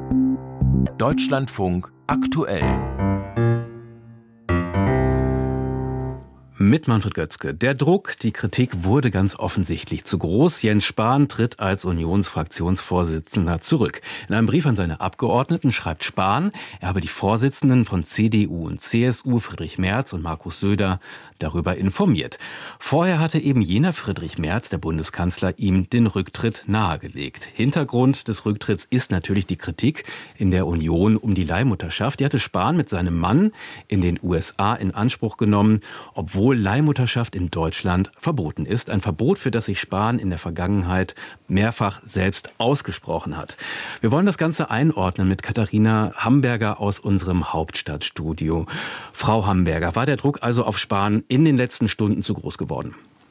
Deutschlandfunk aktuell. Mit Manfred Götzke. Der Druck, die Kritik wurde ganz offensichtlich zu groß. Jens Spahn tritt als Unionsfraktionsvorsitzender zurück. In einem Brief an seine Abgeordneten schreibt Spahn, er habe die Vorsitzenden von CDU und CSU, Friedrich Merz und Markus Söder, darüber informiert. Vorher hatte eben jener Friedrich Merz, der Bundeskanzler, ihm den Rücktritt nahegelegt. Hintergrund des Rücktritts ist natürlich die Kritik in der Union um die Leihmutterschaft. Die hatte Spahn mit seinem Mann in den USA in Anspruch genommen, obwohl Leihmutterschaft in Deutschland verboten ist. Ein Verbot, für das sich Spahn in der Vergangenheit mehrfach selbst ausgesprochen hat. Wir wollen das Ganze einordnen mit Katharina Hamberger aus unserem Hauptstadtstudio. Frau Hamberger, war der Druck also auf Spahn in den letzten Stunden zu groß geworden?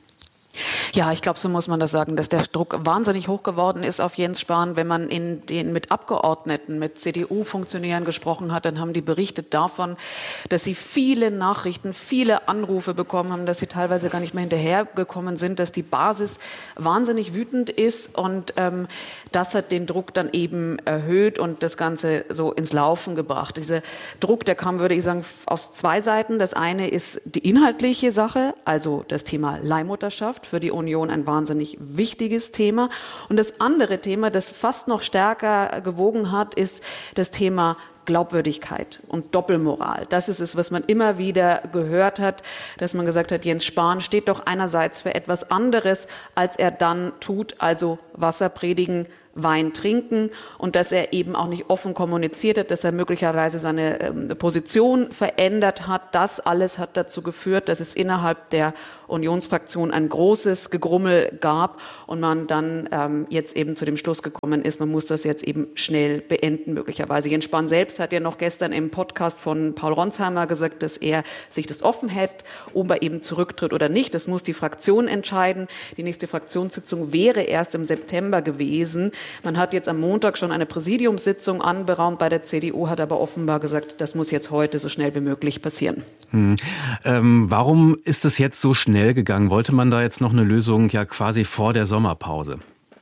Ja, ich glaube, so muss man das sagen, dass der Druck wahnsinnig hoch geworden ist auf Jens Spahn. Wenn man mit Abgeordneten, mit CDU-Funktionären gesprochen hat, dann haben die berichtet davon, dass sie viele Nachrichten, viele Anrufe bekommen haben, dass sie teilweise gar nicht mehr hinterhergekommen sind, dass die Basis wahnsinnig wütend ist und das hat den Druck dann eben erhöht und das Ganze so ins Laufen gebracht. Dieser Druck, der kam, würde ich sagen, aus zwei Seiten. Das eine ist die inhaltliche Sache, also das Thema Leihmutterschaft, für die Union ein wahnsinnig wichtiges Thema. Und das andere Thema, das fast noch stärker gewogen hat, ist das Thema Glaubwürdigkeit und Doppelmoral. Das ist es, was man immer wieder gehört hat, dass man gesagt hat, Jens Spahn steht doch einerseits für etwas anderes, als er dann tut, also Wasser predigen, Wein trinken und dass er eben auch nicht offen kommuniziert hat, dass er möglicherweise seine Position verändert hat. Das alles hat dazu geführt, dass es innerhalb der Unionsfraktion ein großes Gegrummel gab und man dann jetzt eben zu dem Schluss gekommen ist, man muss das jetzt eben schnell beenden möglicherweise. Jens Spahn selbst hat ja noch gestern im Podcast von Paul Ronsheimer gesagt, dass er sich das offen hält, ob er eben zurücktritt oder nicht. Das muss die Fraktion entscheiden. Die nächste Fraktionssitzung wäre erst im September gewesen. Man hat jetzt am Montag schon eine Präsidiumssitzung anberaumt bei der CDU, hat aber offenbar gesagt, das muss jetzt heute so schnell wie möglich passieren. Warum ist es jetzt so schnell gegangen? Wollte man da jetzt noch eine Lösung ja quasi vor der Sommerpause?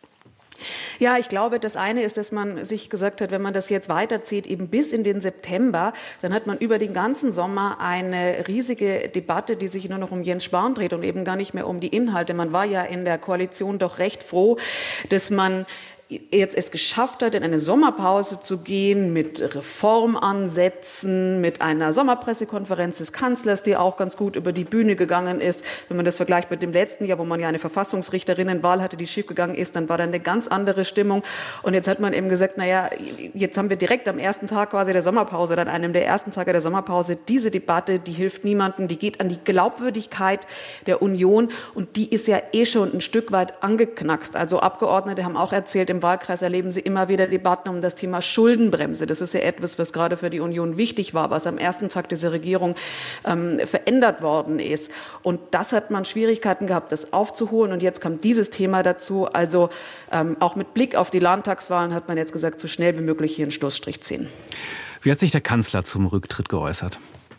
Ja, ich glaube, das eine ist, dass man sich gesagt hat, wenn man das jetzt weiterzieht, eben bis in den September, dann hat man über den ganzen Sommer eine riesige Debatte, die sich nur noch um Jens Spahn dreht und eben gar nicht mehr um die Inhalte. Man war ja in der Koalition doch recht froh, dass man jetzt es geschafft hat, in eine Sommerpause zu gehen mit Reformansätzen, mit einer Sommerpressekonferenz des Kanzlers, die auch ganz gut über die Bühne gegangen ist. Wenn man das vergleicht mit dem letzten Jahr, wo man ja eine Verfassungsrichterinnenwahl hatte, die schiefgegangen ist, dann war da eine ganz andere Stimmung. Und jetzt hat man eben gesagt, naja, jetzt haben wir direkt am ersten Tag quasi der Sommerpause, oder an einem der ersten Tage der Sommerpause, diese Debatte, die hilft niemandem, die geht an die Glaubwürdigkeit der Union und die ist ja eh schon ein Stück weit angeknackst. Also Abgeordnete haben auch erzählt, im Wahlkreis erleben Sie immer wieder Debatten um das Thema Schuldenbremse. Das ist ja etwas, was gerade für die Union wichtig war, was am ersten Tag dieser Regierung verändert worden ist. Und das hat man Schwierigkeiten gehabt, das aufzuholen. Und jetzt kam dieses Thema dazu. Also auch mit Blick auf die Landtagswahlen hat man jetzt gesagt, so schnell wie möglich hier einen Schlussstrich ziehen. Wie hat sich der Kanzler zum Rücktritt geäußert?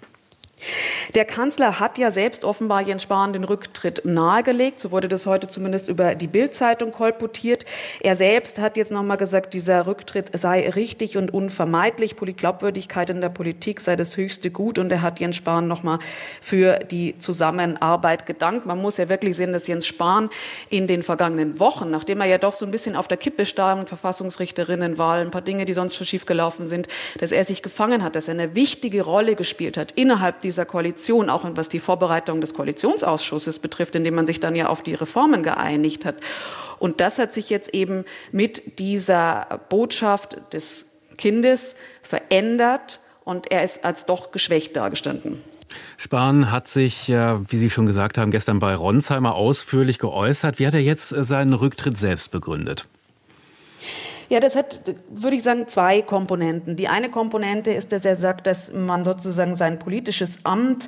Der Kanzler hat ja selbst offenbar Jens Spahn den Rücktritt nahegelegt. So wurde das heute zumindest über die Bild-Zeitung kolportiert. Er selbst hat jetzt nochmal gesagt, dieser Rücktritt sei richtig und unvermeidlich. Glaubwürdigkeit in der Politik sei das höchste Gut. Und er hat Jens Spahn nochmal für die Zusammenarbeit gedankt. Man muss ja wirklich sehen, dass Jens Spahn in den vergangenen Wochen, nachdem er ja doch so ein bisschen auf der Kippe stand, Verfassungsrichterinnenwahl, ein paar Dinge, die sonst schon schiefgelaufen sind, dass er sich gefangen hat, dass er eine wichtige Rolle gespielt hat innerhalb dieser Koalition, auch was die Vorbereitung des Koalitionsausschusses betrifft, in dem man sich dann ja auf die Reformen geeinigt hat. Und das hat sich jetzt eben mit dieser Botschaft des Kindes verändert und er ist als doch geschwächt dargestanden. Spahn hat sich, wie Sie schon gesagt haben, gestern bei Ronsheimer ausführlich geäußert. Wie hat er jetzt seinen Rücktritt selbst begründet? Ja, das hat, würde ich sagen, zwei Komponenten. Die eine Komponente ist, dass er sagt, dass man sozusagen sein politisches Amt,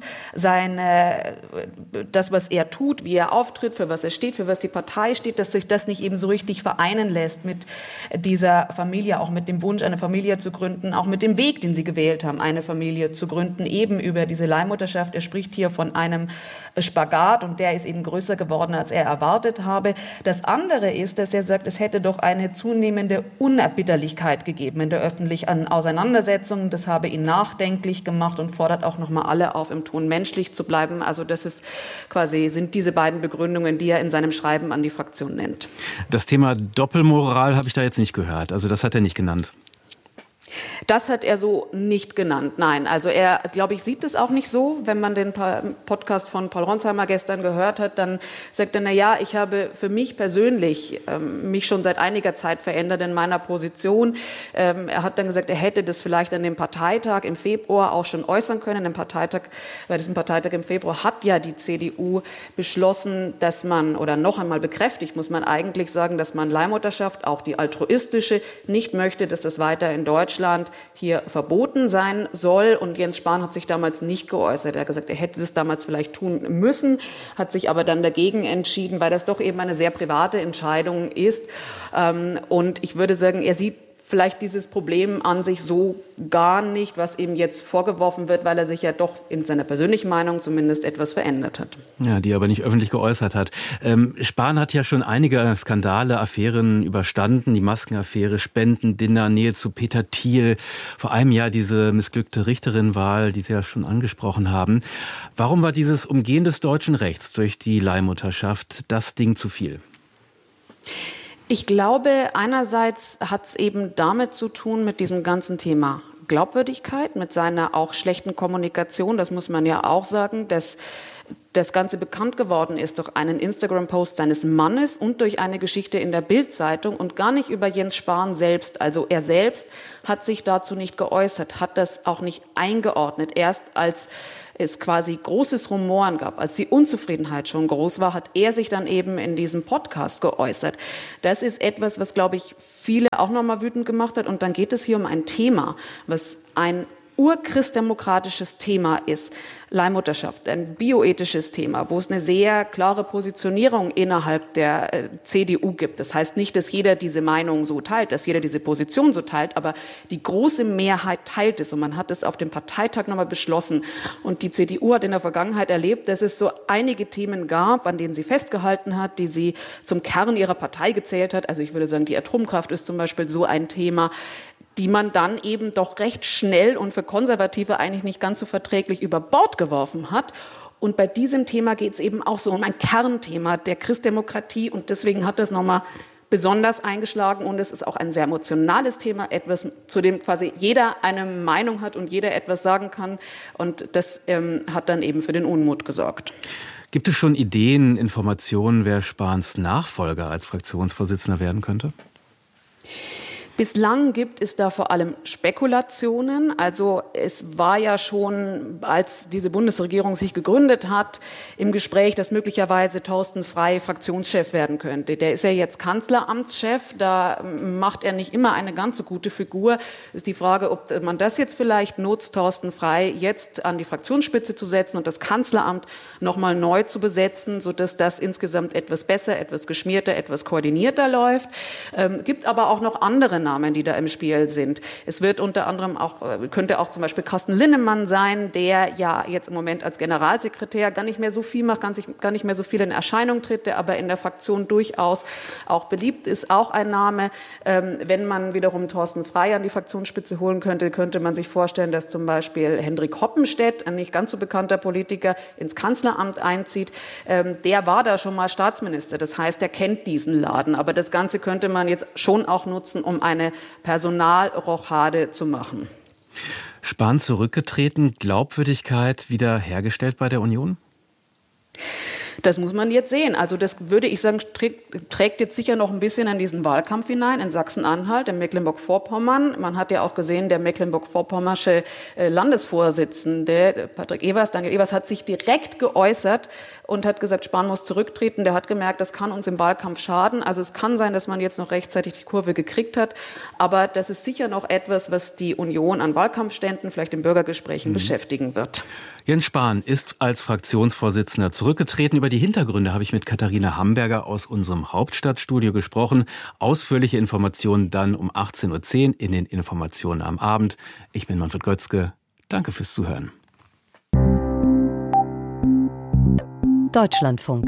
das, was er tut, wie er auftritt, für was er steht, für was die Partei steht, dass sich das nicht eben so richtig vereinen lässt mit dieser Familie, auch mit dem Wunsch, eine Familie zu gründen, auch mit dem Weg, den sie gewählt haben, eine Familie zu gründen, eben über diese Leihmutterschaft. Er spricht hier von einem Spagat und der ist eben größer geworden, als er erwartet habe. Das andere ist, dass er sagt, es hätte doch eine zunehmende Unerbitterlichkeit gegeben in der öffentlichen Auseinandersetzung. Das habe ihn nachdenklich gemacht und fordert auch nochmal alle auf, im Ton menschlich zu bleiben. Also das ist sind diese beiden Begründungen, die er in seinem Schreiben an die Fraktion nennt. Das Thema Doppelmoral habe ich da jetzt nicht gehört. Also das hat er nicht genannt. Das hat er so nicht genannt, nein. Also er, glaube ich, sieht es auch nicht so. Wenn man den Podcast von Paul Ronsheimer gestern gehört hat, dann sagt er, na ja, ich habe für mich persönlich mich schon seit einiger Zeit verändert in meiner Position. Er hat dann gesagt, er hätte das vielleicht an dem Parteitag im Februar auch schon äußern können. Bei diesem Parteitag im Februar hat ja die CDU beschlossen, dass man, oder noch einmal bekräftigt, muss man eigentlich sagen, dass man Leihmutterschaft, auch die altruistische, nicht möchte, dass das weiter in Deutschland hier verboten sein soll. Und Jens Spahn hat sich damals nicht geäußert. Er hat gesagt, er hätte das damals vielleicht tun müssen, hat sich aber dann dagegen entschieden, weil das doch eben eine sehr private Entscheidung ist. Und ich würde sagen, er sieht vielleicht dieses Problem an sich so gar nicht, was ihm jetzt vorgeworfen wird, weil er sich ja doch in seiner persönlichen Meinung zumindest etwas verändert hat. Ja, die er aber nicht öffentlich geäußert hat. Spahn hat ja schon einige Skandale, Affären überstanden. Die Maskenaffäre, Spendendinner, Nähe zu Peter Thiel. Vor einem Jahr diese missglückte Richterin-Wahl, die Sie ja schon angesprochen haben. Warum war dieses Umgehen des deutschen Rechts durch die Leihmutterschaft das Ding zu viel? Ich glaube, einerseits hat es eben damit zu tun, mit diesem ganzen Thema Glaubwürdigkeit, mit seiner auch schlechten Kommunikation. Das muss man ja auch sagen, dass das Ganze bekannt geworden ist durch einen Instagram-Post seines Mannes und durch eine Geschichte in der Bild-Zeitung und gar nicht über Jens Spahn selbst. Also er selbst hat sich dazu nicht geäußert, hat das auch nicht eingeordnet. Erst als es quasi großes Rumoren gab, als die Unzufriedenheit schon groß war, hat er sich dann eben in diesem Podcast geäußert. Das ist etwas, was, glaube ich, viele auch nochmal wütend gemacht hat. Und dann geht es hier um ein Thema, was ein urchristdemokratisches Thema ist, Leihmutterschaft, ein bioethisches Thema, wo es eine sehr klare Positionierung innerhalb der CDU gibt. Das heißt nicht, dass jeder diese Meinung so teilt, dass jeder diese Position so teilt, aber die große Mehrheit teilt es und man hat es auf dem Parteitag nochmal beschlossen. Und die CDU hat in der Vergangenheit erlebt, dass es so einige Themen gab, an denen sie festgehalten hat, die sie zum Kern ihrer Partei gezählt hat. Also ich würde sagen, die Atomkraft ist zum Beispiel so ein Thema, die man dann eben doch recht schnell und für Konservative eigentlich nicht ganz so verträglich über Bord geworfen hat. Und bei diesem Thema geht es eben auch so um ein Kernthema der Christdemokratie und deswegen hat das nochmal besonders eingeschlagen und es ist auch ein sehr emotionales Thema, etwas, zu dem quasi jeder eine Meinung hat und jeder etwas sagen kann und das hat dann eben für den Unmut gesorgt. Gibt es schon Ideen, Informationen, wer Spahns Nachfolger als Fraktionsvorsitzender werden könnte? Bislang gibt es da vor allem Spekulationen. Also es war ja schon, als diese Bundesregierung sich gegründet hat, im Gespräch, dass möglicherweise Thorsten Frey Fraktionschef werden könnte. Der ist ja jetzt Kanzleramtschef, da macht er nicht immer eine ganz so gute Figur. Ist die Frage, ob man das jetzt vielleicht nutzt, Thorsten Frey jetzt an die Fraktionsspitze zu setzen und das Kanzleramt nochmal neu zu besetzen, sodass das insgesamt etwas besser, etwas geschmierter, etwas koordinierter läuft. Gibt aber auch noch andere Namen, die da im Spiel sind. Es wird unter anderem könnte auch zum Beispiel Carsten Linnemann sein, der ja jetzt im Moment als Generalsekretär gar nicht mehr so viel macht, gar nicht mehr so viel in Erscheinung tritt, der aber in der Fraktion durchaus auch beliebt ist, auch ein Name. Wenn man wiederum Thorsten Frey an die Fraktionsspitze holen könnte, könnte man sich vorstellen, dass zum Beispiel Hendrik Hoppenstedt, ein nicht ganz so bekannter Politiker, ins Kanzleramt einzieht. Der war da schon mal Staatsminister, das heißt, er kennt diesen Laden. Aber das Ganze könnte man jetzt schon auch nutzen, um eine Personalrochade zu machen. Spahn zurückgetreten, Glaubwürdigkeit wieder hergestellt bei der Union? Das muss man jetzt sehen. Also das würde ich sagen, trägt jetzt sicher noch ein bisschen in diesen Wahlkampf hinein, in Sachsen-Anhalt, in Mecklenburg-Vorpommern. Man hat ja auch gesehen, der mecklenburg-vorpommersche Landesvorsitzende, Daniel Evers, hat sich direkt geäußert und hat gesagt, Spahn muss zurücktreten. Der hat gemerkt, das kann uns im Wahlkampf schaden. Also es kann sein, dass man jetzt noch rechtzeitig die Kurve gekriegt hat. Aber das ist sicher noch etwas, was die Union an Wahlkampfständen, vielleicht in Bürgergesprächen beschäftigen wird. Jens Spahn ist als Fraktionsvorsitzender zurückgetreten. Über die Hintergründe habe ich mit Katharina Hamberger aus unserem Hauptstadtstudio gesprochen. Ausführliche Informationen dann um 18.10 Uhr in den Informationen am Abend. Ich bin Manfred Götzke. Danke fürs Zuhören. Deutschlandfunk.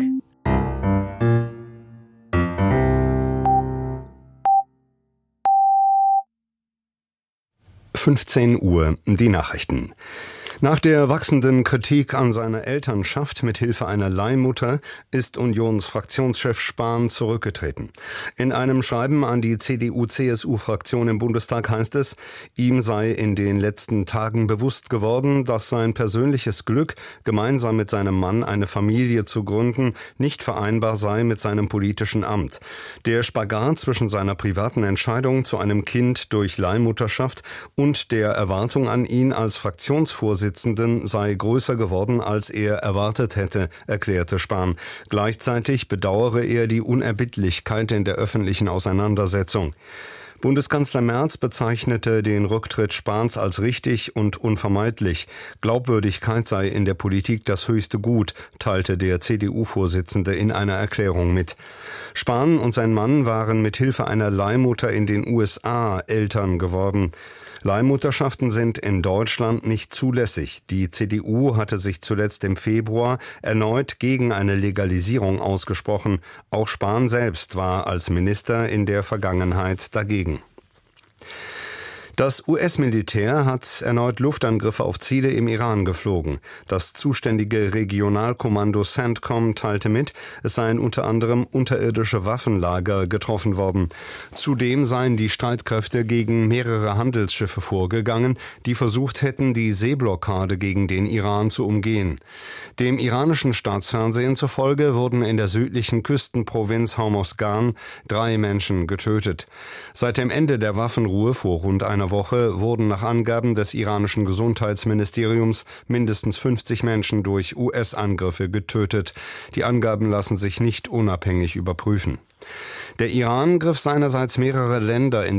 15 Uhr die Nachrichten. Nach der wachsenden Kritik an seiner Elternschaft mit Hilfe einer Leihmutter ist Unionsfraktionschef Spahn zurückgetreten. In einem Schreiben an die CDU-CSU-Fraktion im Bundestag heißt es, ihm sei in den letzten Tagen bewusst geworden, dass sein persönliches Glück, gemeinsam mit seinem Mann eine Familie zu gründen, nicht vereinbar sei mit seinem politischen Amt. Der Spagat zwischen seiner privaten Entscheidung zu einem Kind durch Leihmutterschaft und der Erwartung an ihn als Fraktionsvorsitzenden sei größer geworden, als er erwartet hätte, erklärte Spahn. Gleichzeitig bedauere er die Unerbittlichkeit in der öffentlichen Auseinandersetzung. Bundeskanzler Merz bezeichnete den Rücktritt Spahns als richtig und unvermeidlich. Glaubwürdigkeit sei in der Politik das höchste Gut, teilte der CDU-Vorsitzende in einer Erklärung mit. Spahn und sein Mann waren mit Hilfe einer Leihmutter in den USA Eltern geworden. Leihmutterschaften sind in Deutschland nicht zulässig. Die CDU hatte sich zuletzt im Februar erneut gegen eine Legalisierung ausgesprochen. Auch Spahn selbst war als Minister in der Vergangenheit dagegen. Das US-Militär hat erneut Luftangriffe auf Ziele im Iran geflogen. Das zuständige Regionalkommando CENTCOM teilte mit, es seien unter anderem unterirdische Waffenlager getroffen worden. Zudem seien die Streitkräfte gegen mehrere Handelsschiffe vorgegangen, die versucht hätten, die Seeblockade gegen den Iran zu umgehen. Dem iranischen Staatsfernsehen zufolge wurden in der südlichen Küstenprovinz Hormozgan 3 Menschen getötet. Seit dem Ende der Waffenruhe vor rund einer Woche wurden nach Angaben des iranischen Gesundheitsministeriums mindestens 50 Menschen durch US-Angriffe getötet. Die Angaben lassen sich nicht unabhängig überprüfen. Der Iran griff seinerseits mehrere Länder in